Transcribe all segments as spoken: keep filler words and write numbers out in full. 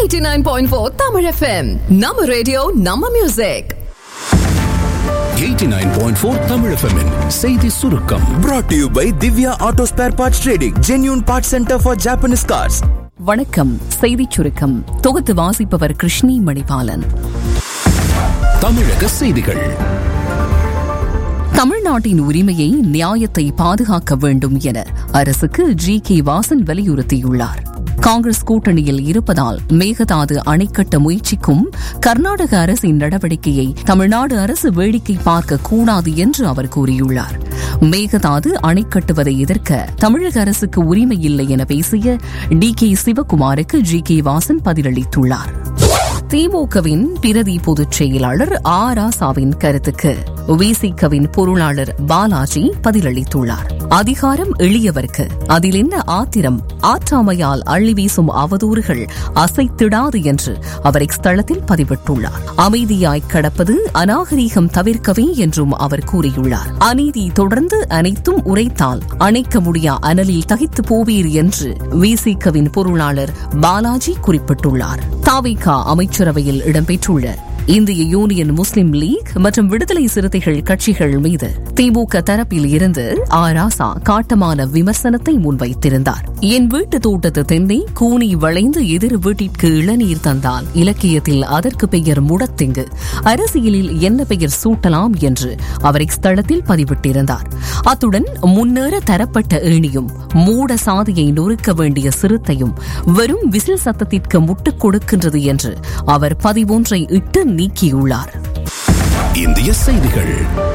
eighty-nine point four Tamil F M. நம்ம radio நம்ம music. eighty-nine point four Tamil F M -இன் செய்தி சுருக்கம். Brought to you by Divya Auto Spare Parts Trading, genuine parts center for Japanese cars. வணக்கம். செய்திச் சுருக்கம் தொகுத்து வாசிப்பவர் கிருஷ்ணி மணிபாலன். தமிழக செய்திகள். தமிழ்நாட்டின் உரிமையை நியாயத்தை பாதுகாக்க வேண்டும் என அரசுக்கு ஜி கே வாசன் வலியுறுத்தியுள்ளார். காங்கிரஸ் கூட்டணியில் இருப்பதால் மேகதாது அணை கட்ட முயற்சிக்கும் கர்நாடக அரசின் நடவடிக்கையை தமிழ்நாடு அரசு வேடிக்கை பார்க்க கூடாது என்று அவர் கூறியுள்ளார். மேகதாது அணை கட்டுவதை எதிர்க்க தமிழக அரசுக்கு உரிமை இல்லை என பேசிய D K சிவக்குமாருக்கு G K Vasan பதிலளித்துள்ளார். திமுகவின் பிரதி பொதுச் செயலாளர் ஆ ராசாவின் கருத்துக்கு விசிகவின் பொருளாளர் பாலாஜி பதிலளித்துள்ளார். அதிகாரம் எளியவர்க்கு அதில் என்ன ஆத்திரம், ஆற்றாமையால் அள்ளி வீசும் அவதூறுகள் அசைத்திடாது என்று அவர் இஸ்தலத்தில் பதிவிட்டுள்ளார். அமைதியாய் கடப்பது அநாகரீகம் தவிர்க்கவே என்றும் அவர் கூறியுள்ளார். அநீதி தொடர்ந்து அனைத்தும் உரைத்தால் அணைக்க முடியா அனலில் தகித்து போவீர் என்று விசிகவின் பொருளாளர் பாலாஜி குறிப்பிட்டுள்ளார். தாவிகா அமைச்சரவையில் இடம்பெற்றுள்ள இந்திய யூனியன் முஸ்லிம் லீக் மற்றும் விடுதலை சிறுத்தைகள் கட்சிகள் மீது திமுக தரப்பில் இருந்து ஆ ராசா காட்டமான விமர்சனத்தை முன்வைத்திருந்தார். என் வீட்டு தோட்டத்து தென்னை கூனி வளைந்து எதிர் வீட்டிற்கு இளநீர் தந்தால் இலக்கியத்தில் அதற்கு பெயர் முடத்திங்கு, அரசியலில் என்ன பெயர் சூட்டலாம் என்று அவர் இஸ்தலத்தில் பதிவிட்டிருந்தார். அத்துடன் முன்னேற தரப்பட்ட ஏணியும் மூட சாதியை நொறுக்க வேண்டிய சிறுத்தையும் வெறும் விசில் சத்தத்திற்கு முட்டுக் கொடுக்கின்றது என்று அவர் பதிவொன்றை இட்டு நீக்கியுள்ளார். இந்திய செய்திகள்.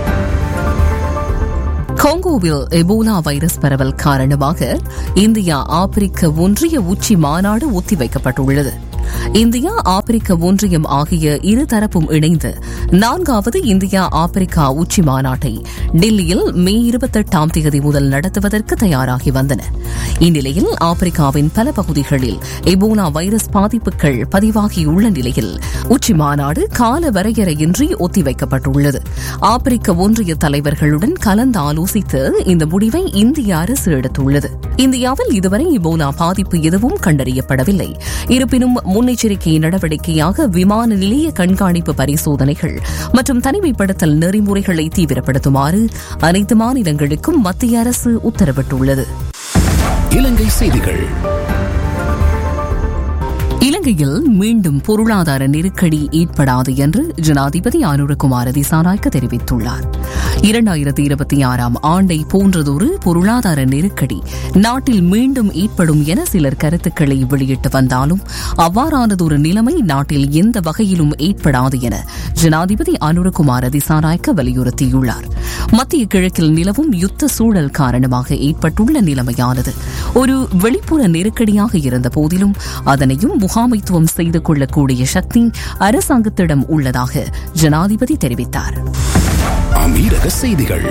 காங்கோவில் எபோலா வைரஸ் பரவல் காரணமாக இந்தியா ஆப்பிரிக்க ஒன்றிய உச்சி மாநாடு ஒத்திவைக்கப்பட்டுள்ளது. இந்தியா ஆப்பிரிக்க ஒன்றியம் ஆகிய இருதரப்பும் இணைந்து நான்காவது இந்தியா ஆப்பிரிக்கா உச்சி மாநாட்டை டெல்லியில் மே இருபத்தெட்டாம் தேதி முதல் நடத்துவதற்கு தயாராகி வந்தன. இந்நிலையில் ஆப்பிரிக்காவின் பல பகுதிகளில் எபோலா வைரஸ் பாதிப்புகள் பதிவாகியுள்ள நிலையில் உச்சி மாநாடு கால வரையறையின்றி ஒத்திவைக்கப்பட்டுள்ளது. ஆப்பிரிக்க ஒன்றிய தலைவர்களுடன் கலந்து ஆலோசித்து இந்த முடிவை இந்திய அரசு எடுத்துள்ளது. இந்தியாவில் இதுவரை எபோலா பாதிப்பு எதுவும் கண்டறியப்படவில்லை. இருப்பினும் முன்னெச்சரிக்கை நடவடிக்கையாக விமான நிலைய கண்காணிப்பு பரிசோதனைகள் மற்றும் தனிமைப்படுத்தல் நெறிமுறைகளை தீவிரப்படுத்துமாறு அனைத்து மாநிலங்களுக்கும் மத்திய அரசு உத்தரவிட்டுள்ளது. இலங்கை செய்திகள். இலங்கையில் மீண்டும் பொருளாதார நெருக்கடி ஏற்படாது என்று ஜனாதிபதி அனுரகுமார திசாநாயக்க தெரிவித்துள்ளார். இரண்டாயிரத்தி இருபத்தி ஆறாம் ஆண்டை போன்றதொரு பொருளாதார நெருக்கடி நாட்டில் மீண்டும் ஏற்படும் என சிலர் கருத்துக்களை வெளியிட்டு வந்தாலும் அவ்வாறானதொரு நிலைமை நாட்டில் எந்த வகையிலும் ஏற்படாது என ஜனாதிபதி அனுரகுமார திசாநாயக்க வலியுறுத்தியுள்ளார். மத்திய கிழக்கில் நிலவும் யுத்த சூழல் காரணமாக ஏற்பட்டுள்ள நிலைமையானது ஒரு வெளிப்புற நெருக்கடியாக இருந்த போதிலும் அதனையும் முகாமைத்துவம் செய்து கொள்ளக்கூடிய சக்தி அரசாங்கத்திடம் உள்ளதாக ஜனாதிபதி தெரிவித்தார். அமீரக செய்திகள்.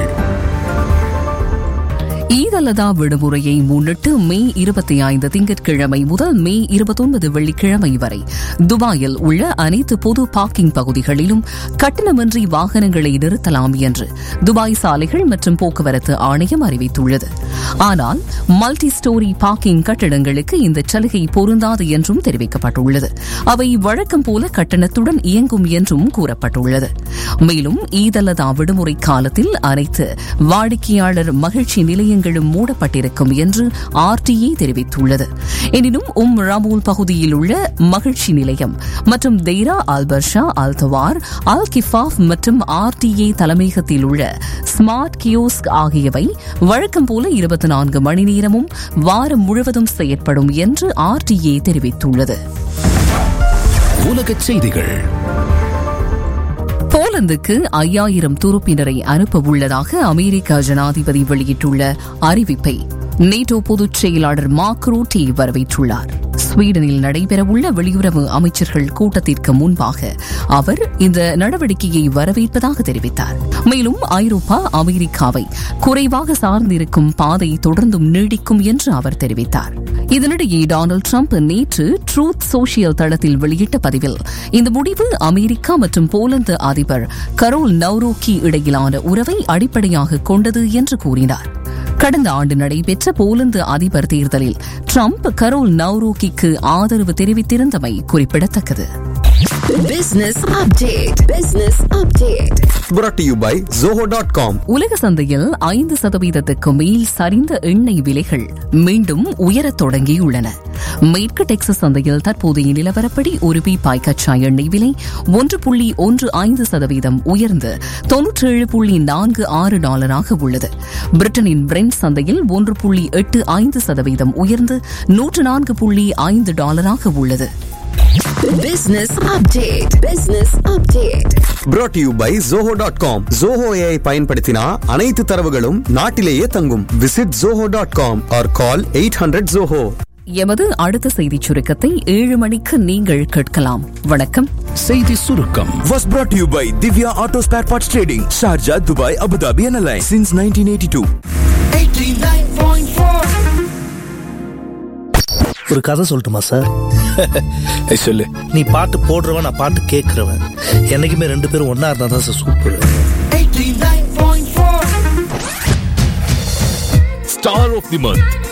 ஈத் அல்லதா விடுமுறையை முன்னிட்டு மே இருபத்தி ஐந்து திங்கட்கிழமை முதல் மே இருபத்தொன்பது வெள்ளிக்கிழமை வரை துபாயில் உள்ள அனைத்து பொது பார்க்கிங் பகுதிகளிலும் கட்டணமின்றி வாகனங்களை நிறுத்தலாம் என்று துபாய் சாலைகள் மற்றும் போக்குவரத்து ஆணையம் அறிவித்துள்ளது. ஆனால் மல்டி ஸ்டோரி பார்க்கிங் கட்டிடங்களுக்கு இந்த சலுகை பொருந்தாது என்றும் தெரிவிக்கப்பட்டுள்ளது. அவை வழக்கம் போல கட்டணத்துடன் இயங்கும் என்றும் கூறப்பட்டுள்ளது. மேலும் ஈத் அல்லதா விடுமுறை காலத்தில் அனைத்து வாடிக்கையாளர் மகிழ்ச்சி நிலையங்கள் மூடப்பட்டிருக்கும் என்று ஆர் டி ஏ தெரிவித்துள்ளது. எனினும் உம் ராமூல் பகுதியில் உள்ள மகிழ்ச்சி நிலையம் மற்றும் தெய்ரா அல் பர்ஷா, அல் தவார், அல் கிஃபாப் மற்றும் ஆர் டி ஏ தலைமையகத்தில் உள்ள ஸ்மார்ட் கியோஸ்க் ஆகியவை வழக்கம் போல இருபத்தி நான்கு மணி நேரமும் வாரம் முழுவதும் செயற்படும் என்று ஆர் டி ஏ தெரிவித்துள்ளது. உலக செய்திகள். போலந்துக்கு ஐயாயிரம் துருப்பினரை அனுப்ப உள்ளதாக அமெரிக்க ஜனாதிபதி வெளியிட்டுள்ள அறிவிப்பை நேட்டோ பொதுச் செயலாளர் மார்க் ரூட்டே வரவேற்றுள்ளார். ஸ்வீடனில் நடைபெறவுள்ள வெளியுறவு அமைச்சர்கள் கூட்டத்திற்கு முன்பாக அவர் இந்த நடவடிக்கையை வரவேற்பதாக தெரிவித்தார். மேலும் ஐரோப்பா அமெரிக்காவை குறைவாக சார்ந்திருக்கும் பாதை தொடர்ந்தும் நீடிக்கும் என்று அவர் தெரிவித்தார். இதனிடையே டொனால்டு டிரம்ப் நேற்று ட்ரூத் சோஷியல் தளத்தில் வெளியிட்ட பதிவில் இந்த முடிவு அமெரிக்கா மற்றும் போலந்து அதிபர் கரோல் நவ்ரோக்கி இடையிலான உறவை அடிப்படையாக கொண்டது என்று கூறினார். கடந்த ஆண்டு நடைபெற்ற போலந்து அதிபர் தேர்தலில் ட்ரம்ப் கரோல் நவ்ரோக்கிக்கு ஆதரவு தெரிவித்திருந்தமை குறிப்பிடத்தக்கது. Business update. Business update. Brought to you by zoho dot com. உலக சந்தையில் ஐந்து சதவீதத்துக்கு மேல் சரிந்த எண்ணெய் விலைகள் மீண்டும் உயரத் தொடங்கியுள்ளன. மேற்கு டெக்சஸ் சந்தையில் தற்போதைய நிலவரப்படி ஒரு பீப்பாய் கச்சா எண்ணெய் விலை ஒன்று புள்ளி ஒன்று ஐந்து சதவீதம் உயர்ந்து தொன்னூற்றி ஏழு புள்ளி நான்கு ஆறு டாலராக உள்ளது. பிரிட்டனின் பிரெண்ட் சந்தையில் ஒன்று புள்ளி எட்டு ஐந்து சதவீதம் உயர்ந்து நூற்று நான்கு புள்ளி ஐந்து டாலராக உள்ளது. Business update. Business update. Brought to you by zoho dot com. Zoho A I பயன்படுத்தினா அனைத்து தரவுகளும் நாட்டிலேயே தங்கும். Visit zoho dot com or call eight hundred zoho. எமது அடுத்த செய்திச் சுருக்கத்தை ஏழு மணிக்கு நீங்கள் கேட்கலாம். வணக்கம். செய்தி சுருக்கம் Was brought to you by Divya Auto Spare Parts Trading, Sharjah, Dubai, Abu Dhabi and Alliance since nineteen eighty-two. eighty-nine point four. ஒரு கதை சொல்லட்டுமா சார்? சொல்லு. நீ பாட்டு போடுறவன், நான் பாட்டு கேட்கிறவன், என்னைக்குமே ரெண்டு பேரும் ஒன்னா இருந்தா தான் sir super. Star of the month.